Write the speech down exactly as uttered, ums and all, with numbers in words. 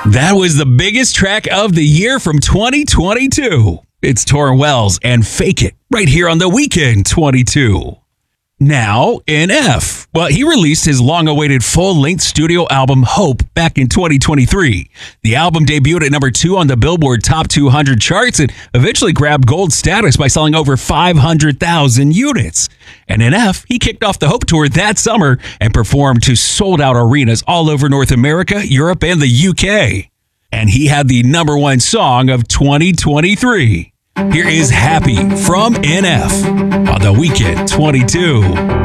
That was the biggest track of the year from twenty twenty-two. It's Torrin Wells and Fake It right here on The Weekend twenty-two. Now, N F. Well, he released his long-awaited full-length studio album, Hope, back in twenty twenty-three. The album debuted at number two on the Billboard Top two hundred charts and eventually grabbed gold status by selling over five hundred thousand units. And N F, he kicked off the Hope Tour that summer and performed to sold-out arenas all over North America, Europe, and the U K. And he had the number one song of twenty twenty-three. Here is Happy from N F on The Weekend twenty-two.